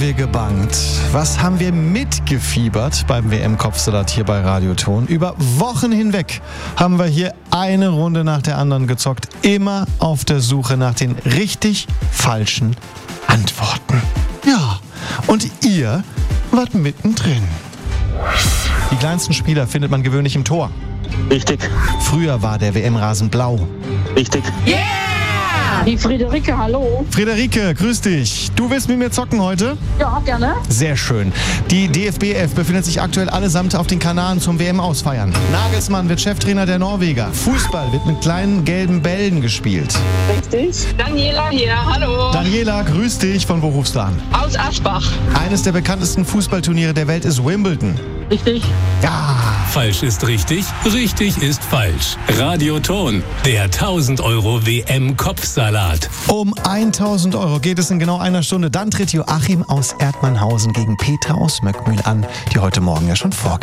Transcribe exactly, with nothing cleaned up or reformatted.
wir gebangt? Was haben wir mitgefiebert beim W M-Kopfsalat hier bei Radioton? Über Wochen hinweg haben wir hier eine Runde nach der anderen gezockt. Immer auf der Suche nach den richtig falschen Antworten. Ja, und ihr wart mittendrin. Die kleinsten Spieler findet man gewöhnlich im Tor. Richtig. Früher war der W M-Rasen blau. Richtig. Yeah! Die Friederike, hallo. Friederike, grüß dich. Du willst mit mir zocken heute? Ja, gerne. Sehr schön. Die D F B elf befindet sich aktuell allesamt auf den Kanaren zum W M-Ausfeiern. Nagelsmann wird Cheftrainer der Norweger. Fußball wird mit kleinen gelben Bällen gespielt. Richtig. Daniela hier, hallo. Daniela, grüß dich. Von wo rufst du an? Aus Aschbach. Eines der bekanntesten Fußballturniere der Welt ist Wimbledon. Richtig. Ja. Falsch ist richtig, richtig ist falsch. Radioton, der tausend Euro W M-Kopfsalat. Um tausend Euro geht es in genau einer Stunde. Dann tritt Joachim aus Erdmannhausen gegen Petra aus Möckmühl an, die heute Morgen ja schon vorgestellt